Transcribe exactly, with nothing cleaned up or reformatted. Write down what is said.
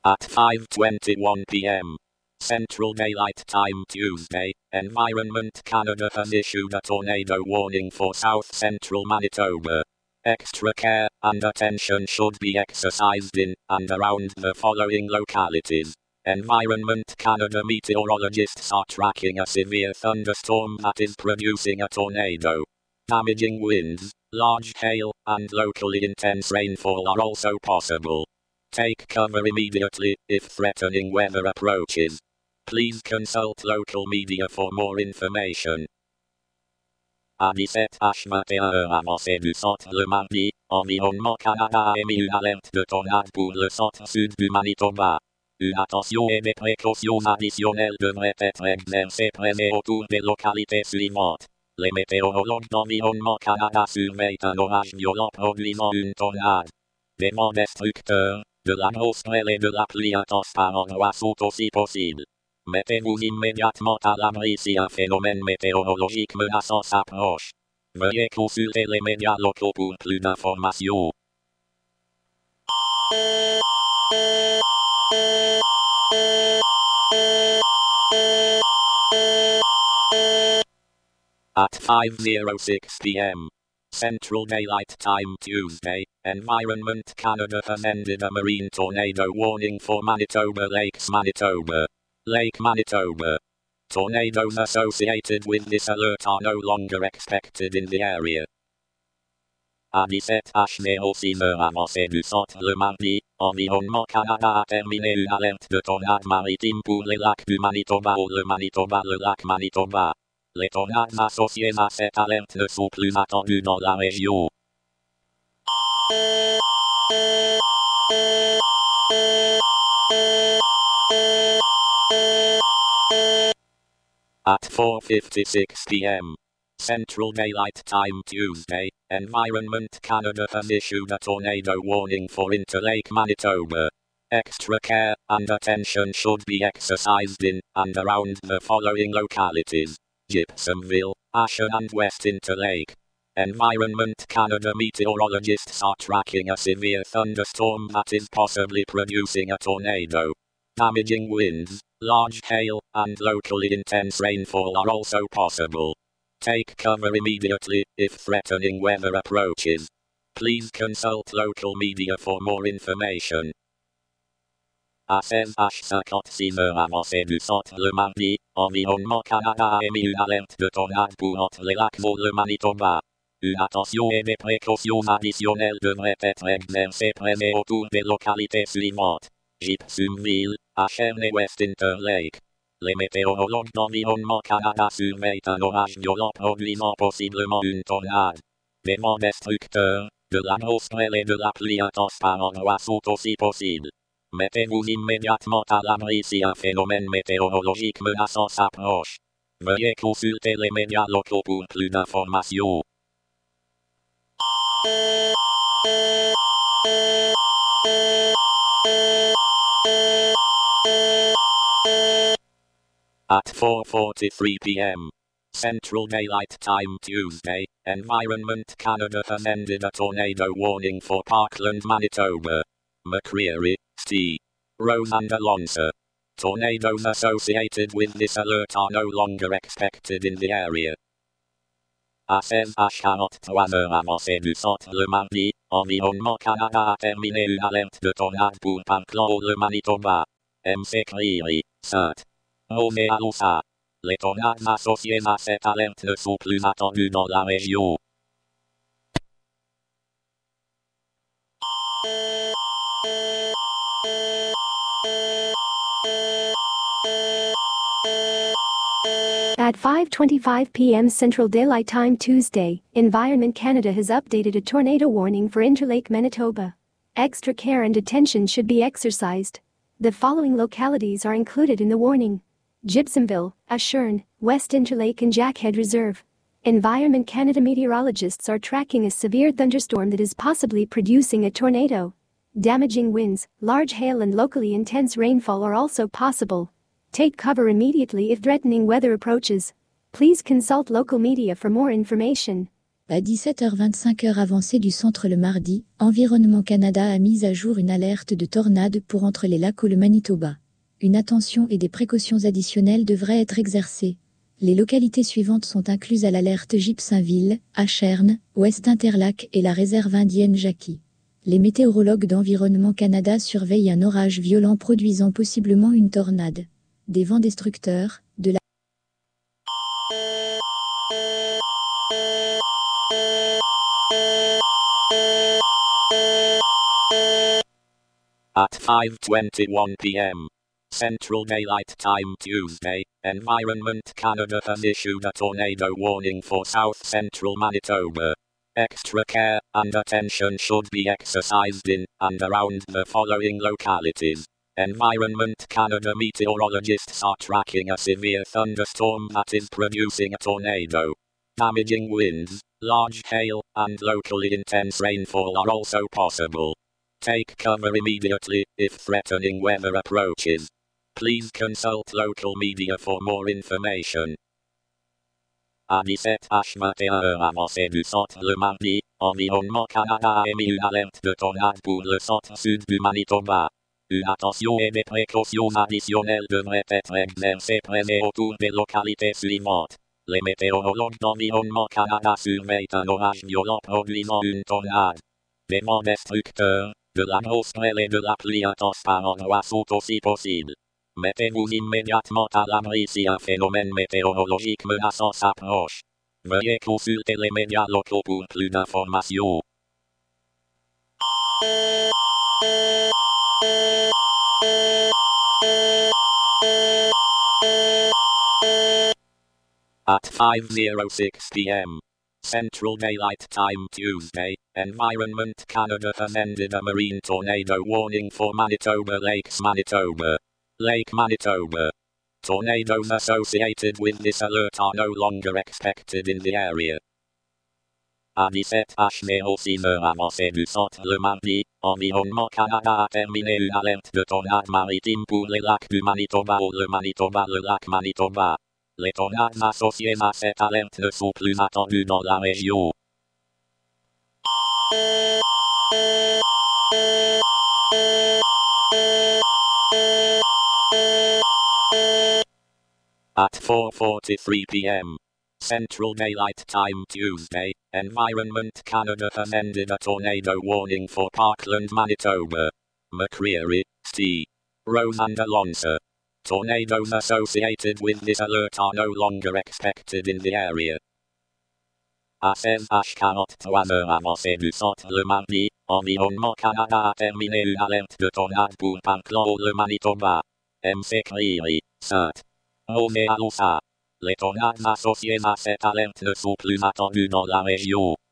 At five twenty-one p m Central Daylight Time Tuesday, Environment Canada has issued a tornado warning for south central Manitoba. Extra care and attention should be exercised in and around the following localities. Environment Canada meteorologists are tracking a severe thunderstorm that is producing a tornado. Damaging winds, large hail, and locally intense rainfall are also possible. Take cover immediately if threatening weather approaches. Please consult local media for more information. À dix-sept heures vingt et une heures avancée du centre le mardi, Environnement Canada a émis une alerte de tornade pour le centre-sud du Manitoba. Une attention et des précautions additionnelles devraient être exercées près et autour des localités suivantes. Les météorologues d'Environnement Canada surveillent un orage violent produisant une tornade. Des vents destructeurs, de la grosse grêle et de la pluie intense par endroits sont aussi possibles. Mettez-vous immédiatement à l'abri si un phénomène météorologique menaçant s'approche. Veuillez consulter les médias locaux pour plus d'informations. At five oh six p m Central Daylight Time Tuesday, Environment Canada has ended a marine tornado warning for Manitoba Lakes, Manitoba. Lake Manitoba. Tornadoes associated with this alert are no longer expected in the area. À dix-sept heures six heures avancée du centre le mardi, Environnement Canada a terminé une alerte de tornade maritime pour les lacs du Manitoba ou le Manitoba, le lac Manitoba. Les tornades associées à cette alerte ne sont plus attendues dans la région. At four fifty-six p m Central Daylight Time Tuesday, Environment Canada has issued a tornado warning for Interlake, Manitoba. Extra care and attention should be exercised in and around the following localities: Gibsonville, Ashen and West Interlake. Environment Canada meteorologists are tracking a severe thunderstorm that is possibly producing a tornado. Damaging winds, large hail, and locally intense rainfall are also possible. Take cover immediately if threatening weather approaches. Please consult local media for more information. À seize heures cinquante-six heures avancée du centre le mardi, Environnement Canada a émis une alerte de tornade pour entre les lacs et le Manitoba. Une attention et des précautions additionnelles devraient être exercées près et autour des localités suivantes: Gibsonville, Ashen et West Interlake. Les météorologues d'Environnement Canada surveillent un orage violent produisant possiblement une tornade. Des vents destructeurs, de la grosse grêle et de la pluie intense par endroits sont aussi possibles. Mettez-vous immédiatement à l'abri si un phénomène météorologique menaçant s'approche. Veuillez consulter les médias locaux pour plus d'informations. At four forty-three p m Central Daylight Time Tuesday, Environment Canada has ended a tornado warning for Parkland, Manitoba. McCreary, Steve, Rose and Alonso. Tornadoes associated with this alert are no longer expected in the area. À seize heures quarante-trois heures avancée du centre le mardi, Environnement Canada a terminé une alerte de tornade pour Parkland ou le Manitoba. M C Creary, Sainte Rose et Alousa. Les tornades associées à cette alerte ne sont plus attendues dans la région. At five twenty-five p m Central Daylight Time Tuesday, Environment Canada has updated a tornado warning for Interlake, Manitoba. Extra care and attention should be exercised. The following localities are included in the warning: Gibsonville, Ashern, West Interlake and Jackhead Reserve. Environment Canada meteorologists are tracking a severe thunderstorm that is possibly producing a tornado. Damaging winds, large hail and locally intense rainfall are also possible. Take cover immediately if threatening weather approaches. Please consult local media for more information. À dix-sept heures vingt-cinq heure avancée du centre le mardi, Environnement Canada a mis à jour une alerte de tornade pour entre les lacs ou le Manitoba. Une attention et des précautions additionnelles devraient être exercées. Les localités suivantes sont incluses à l'alerte Gibsonville, Acherne, West Interlac et la réserve indienne Jackie. Les météorologues d'Environnement Canada surveillent un orage violent produisant possiblement une tornade. Des vents destructeurs, de la At five twenty-one p m Central Daylight Time Tuesday, Environment Canada has issued a tornado warning for south central Manitoba. Extra care and attention should be exercised in and around the following localities. Environment Canada meteorologists are tracking a severe thunderstorm that is producing a tornado. Damaging winds, large hail, and locally intense rainfall are also possible. Take cover immediately if threatening weather approaches. Please consult local media for more information. À dix-sept heures vingt et une heures avancée du centre le mardi, Environnement Canada a émis une alerte de tornade pour le centre-sud du Manitoba. Une attention et des précautions additionnelles devraient être exercées près et autour des localités suivantes. Les météorologues d'Environnement Canada surveillent un orage violent produisant une tornade. Des vents destructeurs, de la grosse grêle et de la pluie intense par endroits sont aussi possibles. Mettez-vous immédiatement à l'abri si un phénomène météorologique menaçant s'approche. Veuillez consulter les médias locaux pour plus d'informations. At five oh six p m Central Daylight Time Tuesday, Environment Canada has ended a marine tornado warning for Manitoba Lakes Manitoba. Lake Manitoba. Tornadoes associated with this alert are no longer expected in the area. À dix-sept heures six heures avancée du centre le mardi, Environnement Canada a terminé une alerte de tornade maritime pour les lacs du Manitoba ou le Manitoba le lac Manitoba. Les tornades associées à cette alerte ne sont plus attendues dans la région. At four forty-three p m Central Daylight Time Tuesday, Environment Canada has ended a tornado warning for Parkland, Manitoba. McCreary, Steve, Rose and Alonso. Tornadoes associated with this alert are no longer expected in the area. À seize heures quarante-trois heures avancée du centre le mardi, Environnement Canada a terminé une alerte de tornade pour Parkland ou le Manitoba. M. Creary, Sainte Rose et Aloussa. Les tornades associées à cette alerte ne sont plus attendues dans la région.